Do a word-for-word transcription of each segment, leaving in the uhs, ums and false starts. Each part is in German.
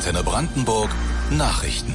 Antenne Brandenburg Nachrichten.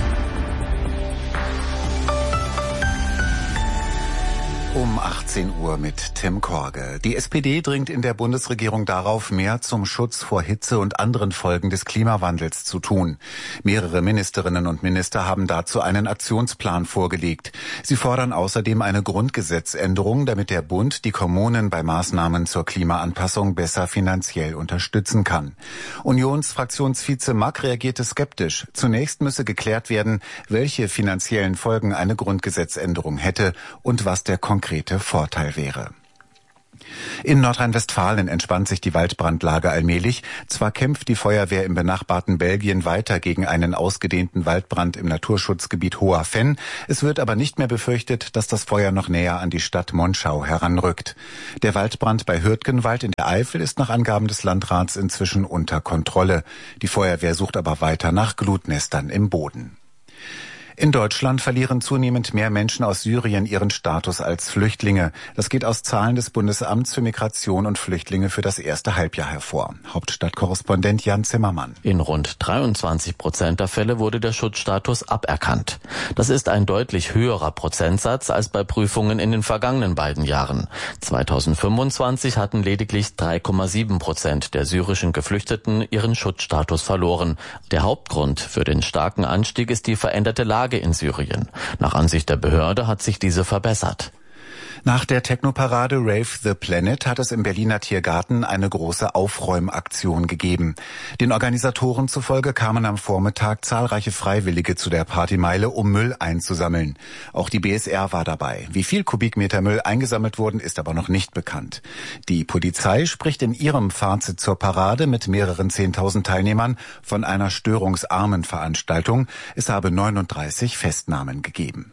Um achtzehn Uhr mit Tim Korge. Die S P D dringt in der Bundesregierung darauf, mehr zum Schutz vor Hitze und anderen Folgen des Klimawandels zu tun. Mehrere Ministerinnen und Minister haben dazu einen Aktionsplan vorgelegt. Sie fordern außerdem eine Grundgesetzänderung, damit der Bund die Kommunen bei Maßnahmen zur Klimaanpassung besser finanziell unterstützen kann. Unionsfraktionsvize Mack reagierte skeptisch. Zunächst müsse geklärt werden, welche finanziellen Folgen eine Grundgesetzänderung hätte und was der konkrete Vorteil wäre. In Nordrhein-Westfalen entspannt sich die Waldbrandlage allmählich. Zwar kämpft die Feuerwehr im benachbarten Belgien weiter gegen einen ausgedehnten Waldbrand im Naturschutzgebiet Hoher Venn. Es wird aber nicht mehr befürchtet, dass das Feuer noch näher an die Stadt Monschau heranrückt. Der Waldbrand bei Hürtgenwald in der Eifel ist nach Angaben des Landrats inzwischen unter Kontrolle. Die Feuerwehr sucht aber weiter nach Glutnestern im Boden. In Deutschland verlieren zunehmend mehr Menschen aus Syrien ihren Status als Flüchtlinge. Das geht aus Zahlen des Bundesamts für Migration und Flüchtlinge für das erste Halbjahr hervor. Hauptstadtkorrespondent Jan Zimmermann. In rund dreiundzwanzig Prozent der Fälle wurde der Schutzstatus aberkannt. Das ist ein deutlich höherer Prozentsatz als bei Prüfungen in den vergangenen beiden Jahren. zweitausendfünfundzwanzig hatten lediglich drei Komma sieben Prozent der syrischen Geflüchteten ihren Schutzstatus verloren. Der Hauptgrund für den starken Anstieg ist die veränderte Lage in Syrien. Nach Ansicht der Behörde hat sich diese verbessert. Nach der Technoparade Rave the Planet hat es im Berliner Tiergarten eine große Aufräumaktion gegeben. Den Organisatoren zufolge kamen am Vormittag zahlreiche Freiwillige zu der Partymeile, um Müll einzusammeln. Auch die B S R war dabei. Wie viel Kubikmeter Müll eingesammelt wurden, ist aber noch nicht bekannt. Die Polizei spricht in ihrem Fazit zur Parade mit mehreren zehntausend Teilnehmern von einer störungsarmen Veranstaltung. Es habe neununddreißig Festnahmen gegeben.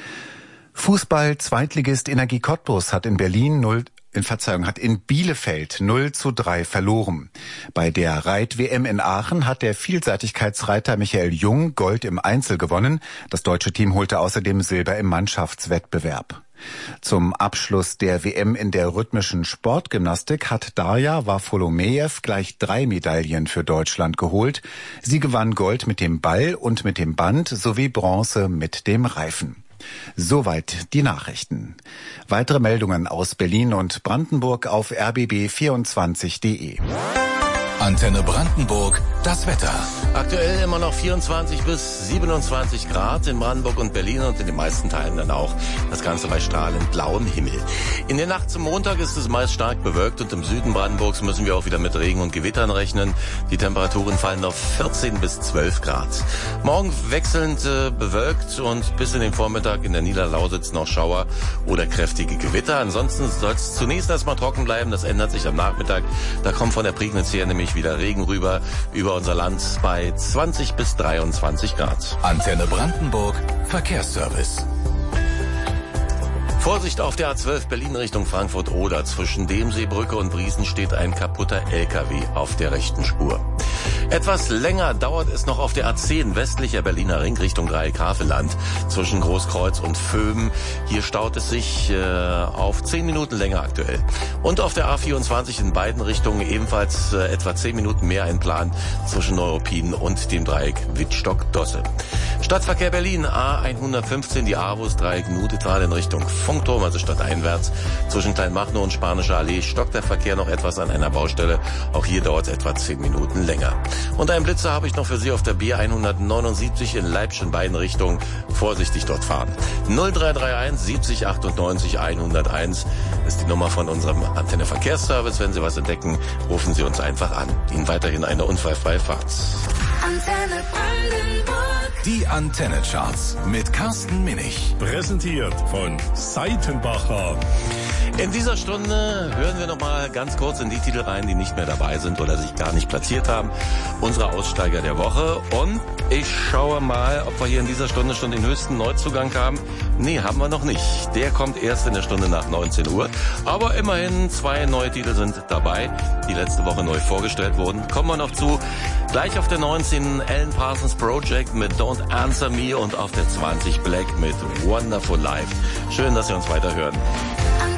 Fußball-Zweitligist Energie Cottbus hat in Berlin null in Verzeihung, hat in Bielefeld null zu drei verloren. Bei der Reit-W M in Aachen hat der Vielseitigkeitsreiter Michael Jung Gold im Einzel gewonnen. Das deutsche Team holte außerdem Silber im Mannschaftswettbewerb. Zum Abschluss der W M in der rhythmischen Sportgymnastik hat Darja Wafolomejew gleich drei Medaillen für Deutschland geholt. Sie gewann Gold mit dem Ball und mit dem Band sowie Bronze mit dem Reifen. Soweit die Nachrichten. Weitere Meldungen aus Berlin und Brandenburg auf r b b vierundzwanzig punkt de. Antenne Brandenburg, das Wetter. Aktuell immer noch vierundzwanzig bis siebenundzwanzig Grad in Brandenburg und Berlin und in den meisten Teilen dann auch. Das Ganze bei strahlend blauem Himmel. In der Nacht zum Montag ist es meist stark bewölkt und im Süden Brandenburgs müssen wir auch wieder mit Regen und Gewittern rechnen. Die Temperaturen fallen auf vierzehn bis zwölf Grad. Morgen wechselnd äh, bewölkt und bis in den Vormittag in der Niederlausitz noch Schauer oder kräftige Gewitter. Ansonsten soll es zunächst erstmal trocken bleiben. Das ändert sich am Nachmittag. Da kommt von der Prignitz her nämlich wieder Regen rüber über unser Land bei zwanzig bis dreiundzwanzig Grad. Antenne Brandenburg, Verkehrsservice. Vorsicht auf der A zwölf Berlin Richtung Frankfurt-Oder. Zwischen Demseebrücke und Briesen steht ein kaputter L K W auf der rechten Spur. Etwas länger dauert es noch auf der A zehn westlicher Berliner Ring Richtung Dreieck-Havelland zwischen Großkreuz und Vöben. Hier staut es sich äh, auf zehn Minuten länger aktuell. Und auf der A vierundzwanzig in beiden Richtungen ebenfalls äh, etwa zehn Minuten mehr einplant zwischen Neuruppin und dem Dreieck Wittstock-Dosse. Stadtverkehr Berlin A hundertfünfzehn, die Avus Dreieck Nudetal in Richtung Funkturm, also stadteinwärts. Zwischen Kleinmachnow und Spanische Allee stockt der Verkehr noch etwas an einer Baustelle. Auch hier dauert es etwa zehn Minuten länger. Und einen Blitzer habe ich noch für Sie auf der B hundertneunundsiebzig in Leipzig in beiden Richtungen. Vorsichtig dort fahren. null drei drei eins siebzig achtundneunzig hunderteins ist die Nummer von unserem Antenne Verkehrsservice. Wenn Sie was entdecken, rufen Sie uns einfach an. Ihnen weiterhin eine unfallfreie Fahrt. Antenne Brandenburg. Die Antenne-Charts mit Carsten Minich. Präsentiert von Seitenbacher. In dieser Stunde hören wir noch mal ganz kurz in die Titel rein, die nicht mehr dabei sind oder sich gar nicht platziert haben. Unsere Aussteiger der Woche. Und ich schaue mal, ob wir hier in dieser Stunde schon den höchsten Neuzugang haben. Nee, haben wir noch nicht. Der kommt erst in der Stunde nach neunzehn Uhr. Aber immerhin zwei neue Titel sind dabei, die letzte Woche neu vorgestellt wurden. Kommen wir noch zu. Gleich auf der neunzehn Alan Parsons Project mit Don't Answer Me und auf der zwanzig Black mit Wonderful Life. Schön, dass Sie uns weiterhören.